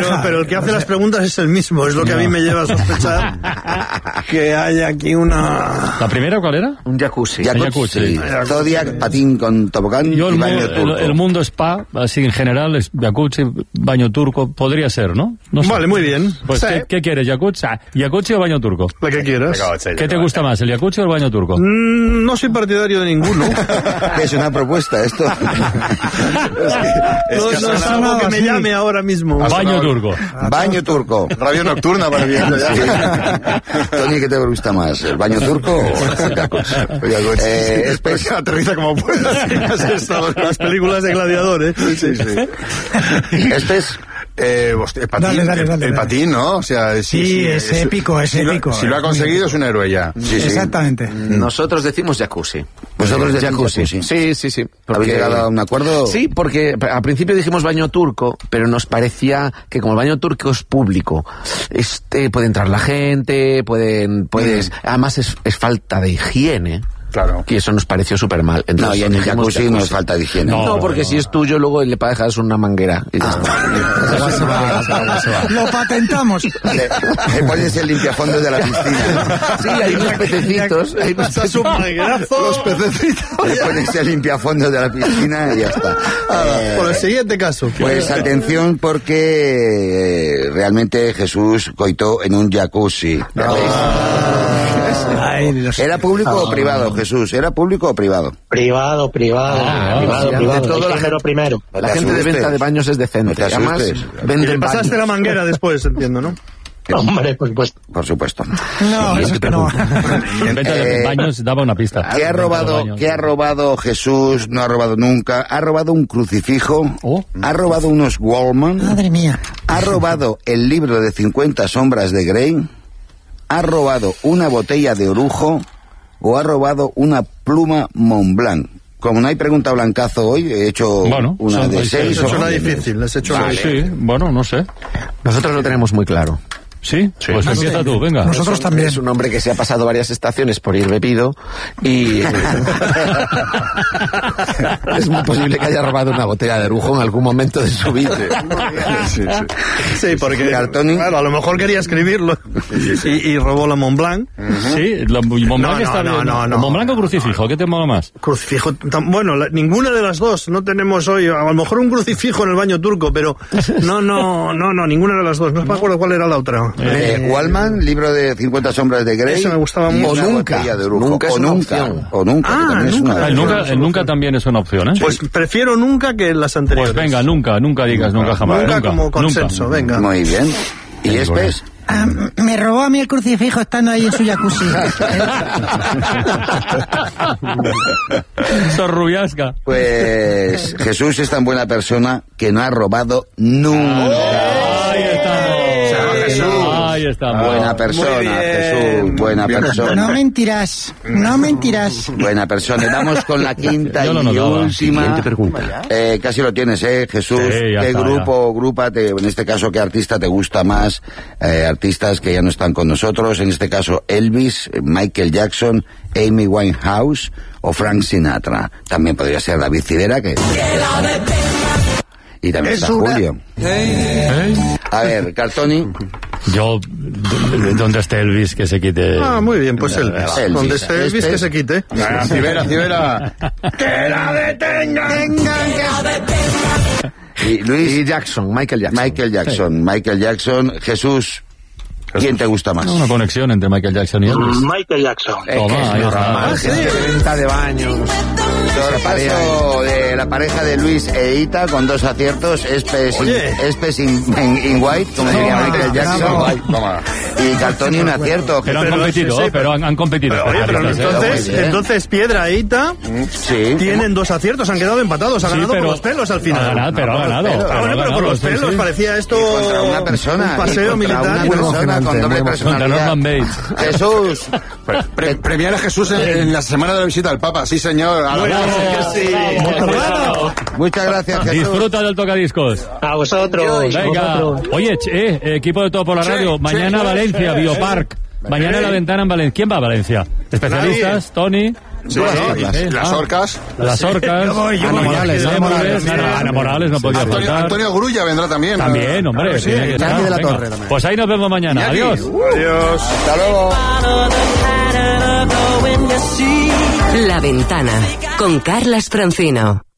pero el que hace las preguntas es el mismo, es lo que a mí me lleva a sospechar que hay aquí una... ¿La primera cuál era? Un jacuzzi. Jacuzzi. Zodiac, patín con tobogán y baño turco. El mundo spa, así en general, es jacuzzi, baño turco, podría ser, ¿no? No sé. Vale, muy bien. Pues, sí. ¿qué quieres, jacuzzi? ¿Jacuzzi o baño turco? Lo que quieras. ¿Qué te gusta más, el jacuzzi o el baño turco? No soy partidario de ninguno. Es una propuesta esto. No es algo que me llame ahora mismo. Baño turco. Baño turco. Radio nocturna para bien. Tony, ¿qué te gusta más? ¿El baño turco o el jacuzzi? Pues aterriza como puedas. Las películas de gladiadores. Sí. Este es... el patín, Dale. el patín, ¿no? O sea, Sí, es épico, es épico. Si lo ha conseguido es un héroe ya. Sí. Exactamente. Nosotros decimos jacuzzi. ¿Vosotros decís jacuzzi? jacuzzi? Sí. ¿Habéis llegado a un acuerdo? Sí, porque al principio dijimos baño turco, pero nos parecía que como el baño turco es público, puede entrar la gente, puedes... Además es falta de higiene. Claro. Y eso nos pareció súper mal. No, y en el jacuzzi no es falta de higiene. No, porque si es tuyo, luego le dejas una manguera. Y ya está. Lo patentamos. Le pones el limpiafondos de la piscina. Sí, hay unos pececitos. Es un manguerazo. Los pececitos. Le pones el limpiafondos de la piscina y ya está. Por el siguiente caso. Pues atención porque realmente Jesús coitó en un jacuzzi. ¿Era público o privado, Jesús? ¿Era público o privado? Privado. Primero. La gente de venta de baños es decente. Además, Y venden le pasaste baños. la manguera después, entiendo, ¿no? Hombre, por supuesto. Por supuesto. No, eso es que no. En venta de baños daba una pista. ¿Qué ha robado Jesús? No ha robado nunca. Ha robado un crucifijo. Ha robado unos Wallman. Madre mía. Ha robado el libro de 50 sombras de Grey. ¿Ha robado una botella de orujo o ha robado una pluma Montblanc? Como no hay pregunta blancazo hoy, he hecho una de 6. Has hecho una difícil, has hecho una difícil. Sí, bueno, no sé. Nosotros lo tenemos muy claro. ¿Sí? Pues empieza tú, venga. Nosotros también. Es un hombre que se ha pasado varias estaciones por ir bebido y es muy posible que haya robado una botella de orujo en algún momento de su vida. Sí, porque Cartoni. claro, a lo mejor quería escribirlo y robó la Montblanc. Sí, la Montblanc está bien. No. ¿Montblanc o crucifijo? ¿Qué te mola más? Crucifijo, bueno, ninguna de las dos, no tenemos hoy, a lo mejor un crucifijo en el baño turco, pero no, ninguna de las dos, no me acuerdo cuál era la otra. Wallman, libro de 50 sombras de Grey. Eso me gustaba mucho. O nunca. Nunca es o una nunca. opción. O nunca. que también es una opción. El nunca también es una opción, ¿eh? Pues prefiero nunca que las anteriores. Pues venga, nunca digas nunca jamás. Nunca como consenso, venga. Muy bien. ¿Y Espes? Me robó a mí el crucifijo estando ahí en su jacuzzi. Sorrubiasca. Pues Jesús es tan buena persona que no ha robado nunca. Ahí estamos. Ahí estamos. Buena persona, Jesús. Buena persona. No mentirás. Buena persona. Vamos con la quinta Yo lo y notaba. última. Siguiente pregunta. Casi lo tienes, Jesús. Sí, ya ¿Qué está, grupo o grupa, en este caso, qué artista te gusta más? Artistas que ya no están con nosotros. En este caso, Elvis, Michael Jackson, Amy Winehouse o Frank Sinatra. También podría ser David Civera, que... Y también está Julio. A ver, Cartoni. Yo, ¿dónde está Elvis? Que se quite. Muy bien, pues Elvis. Donde esté Elvis, que se quite. Civera. ¡Que la detengan! Y Luis. Y Jackson, Michael Jackson. Michael Jackson. Jesús. ¿Quién te gusta más? Una conexión entre Michael Jackson y Elvis. Michael Jackson. Toma, ahí está. Venta de baños. Sorpaso de la pareja de Luis e Ita con 2 aciertos. Espes in white, como diría Michael Jackson. Y Cartoni un acierto. Pero han competido, pero han competido. Oye, pero entonces Piedra e Ita tienen 2 aciertos, han quedado empatados, han ganado por los pelos al final. Ha ganado. Pero por los pelos, parecía esto contra una persona, un paseo militar. Una persona con doble Contra personalidad. Norman Bates. Jesús. Premiar a Jesús en la semana de la visita al Papa, sí señor. Muchas gracias, Jesús. Disfruta del tocadiscos. A vosotros. Venga. Oye, equipo de Todo por la Radio. Mañana Valencia, Biopark. Mañana la ventana en Valencia. ¿Quién va a Valencia? ¿Especialistas? Tony. Sí, sí. las orcas. Las orcas. Yo voy, Ana Morales, Ana Morales no podía faltar. Antonio Grulla vendrá también. También, hombre. Claro, sí, tiene que Iñaki estar. de la Venga. Torre también. Pues ahí nos vemos mañana. Iñaki. Adiós. Adiós. Hasta luego. La Ventana con Carlas Francino.